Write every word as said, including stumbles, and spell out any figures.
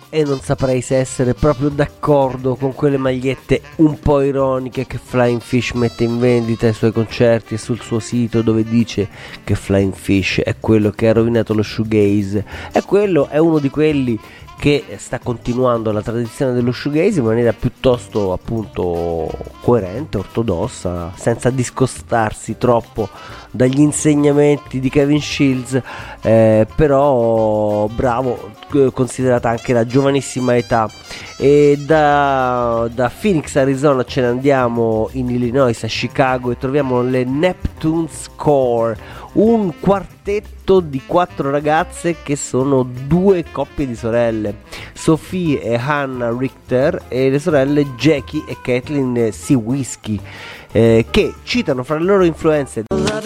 e non saprei se essere proprio d'accordo con quelle magliette un po' ironiche che Flying Fish mette in vendita ai suoi concerti e sul suo sito, dove dice che Flying Fish è quello che ha rovinato lo shoegaze, e quello è uno di quelli che sta continuando la tradizione dello shoegaze in maniera piuttosto appunto coerente, ortodossa, senza discostarsi troppo dagli insegnamenti di Kevin Shields, eh, però bravo, considerata anche la giovanissima età. E da, da Phoenix, Arizona, ce ne andiamo in Illinois, a Chicago, e troviamo le Neptunes Core, un quartetto di quattro ragazze che sono due coppie di sorelle, Sophie e Hannah Richter, e le sorelle Jackie e Kathleen Seawisky, eh, che citano fra le loro influenze